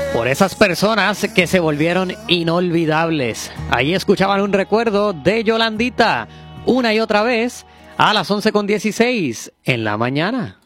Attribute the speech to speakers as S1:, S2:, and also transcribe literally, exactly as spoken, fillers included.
S1: Por esas personas que se volvieron inolvidables. Ahí escuchaban un recuerdo de Yolandita, una y otra vez, a las once con dieciséis en la mañana.